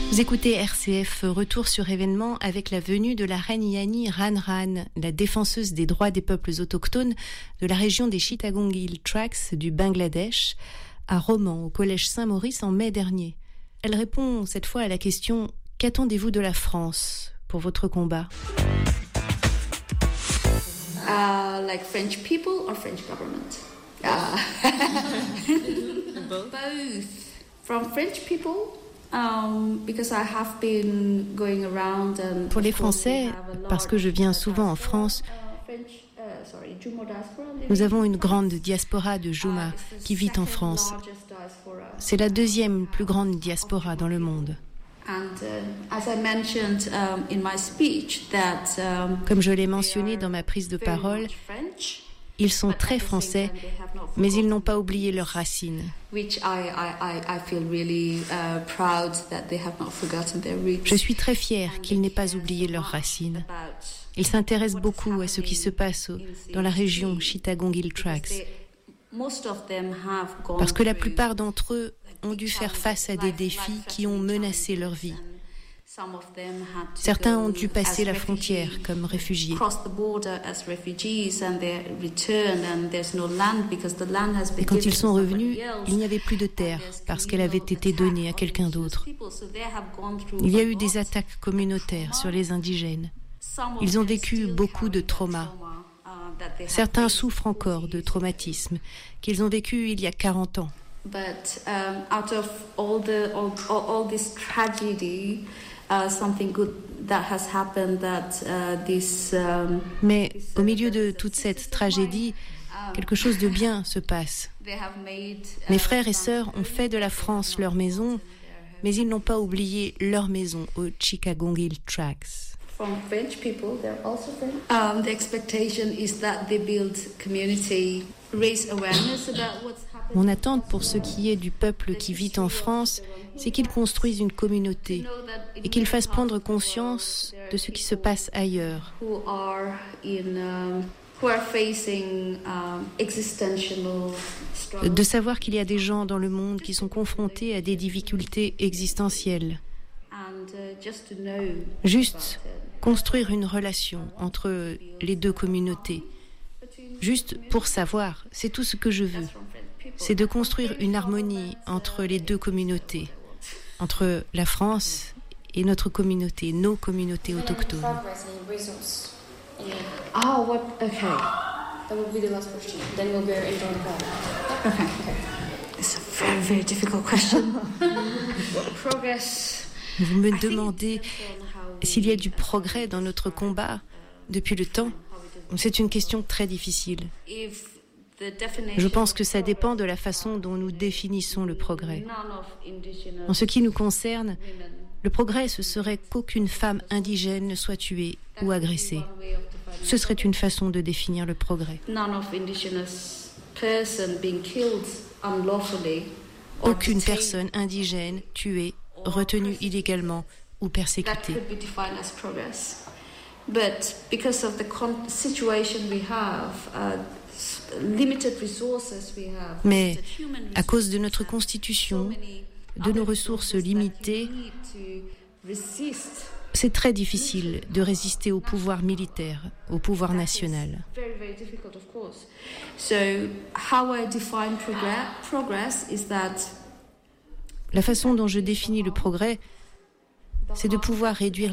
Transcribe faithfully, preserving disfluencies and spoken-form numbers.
Vous écoutez R C F, retour sur événement avec la venue de la reine Yani Ranran, la défenseuse des droits des peuples autochtones de la région des Chittagong Hill Tracts du Bangladesh, à Romans, au collège Saint-Maurice en mai dernier. Elle répond cette fois à la question « Qu'attendez-vous de la France pour votre combat ?» Uh, like French people or French government? Uh, Both. Both. From French people, um, because I have been going around and Pour les Français, parce que je viens souvent en France, nous avons une grande diaspora de Juma qui vit en France. C'est la deuxième plus grande diaspora dans le monde. Comme je l'ai mentionné dans ma prise de parole, ils sont très français, mais ils n'ont pas oublié leurs racines. Je suis très fière qu'ils n'aient pas oublié leurs racines. Ils s'intéressent beaucoup à ce qui se passe dans la région Chittagong Hill Tracts, parce que la plupart d'entre eux ont dû faire face à des défis qui ont menacé leur vie. Certains ont dû passer la frontière comme réfugiés. Et quand ils sont revenus, il n'y avait plus de terre parce qu'elle avait été donnée à quelqu'un d'autre. Il y a eu des attaques communautaires sur les indigènes. Ils ont vécu beaucoup de traumas. Certains souffrent encore de traumatismes qu'ils ont vécu il y a quarante ans. But um, out of all the all, all, all this tragedy, uh, something good that has happened that uh, this. Um, Mais au milieu de toute cette tragédie, quelque chose de bien se passe. Mes frères et sœurs ont fait de la France leur maison, mais ils n'ont pas oublié leur maison au Chittagong Hill Tracts. From French people, they're also French. Um, the expectation is that they build community, raise awareness about what's happening. Mon attente pour ce qui est du peuple qui vit en France, c'est qu'ils construisent une communauté et qu'ils fassent prendre conscience de ce qui se passe ailleurs. Who are in, um, who are facing um, existential struggles. De savoir qu'il y a des gens dans le monde qui sont confrontés à des difficultés existentielles. Juste construire une relation entre les deux communautés. Juste pour savoir, c'est tout ce que je veux. C'est de construire une harmonie entre les deux communautés, entre la France et notre communauté, nos communautés autochtones. Oh, what? Okay. That will be the last question. Then we'll go into the call. Okay. Okay. It's a very, very difficult question. Progress. Vous me demandez s'il y a du progrès dans notre combat depuis le temps. C'est une question très difficile. Je pense que ça dépend de la façon dont nous définissons le progrès. En ce qui nous concerne, le progrès, ce serait qu'aucune femme indigène ne soit tuée ou agressée. Ce serait une façon de définir le progrès. Aucune personne indigène tuée, retenue illégalement ou persécutée. Mais à cause de notre constitution, de nos ressources limitées, c'est très difficile de résister au pouvoir militaire, au pouvoir national. La façon dont je définis le progrès, c'est de pouvoir réduire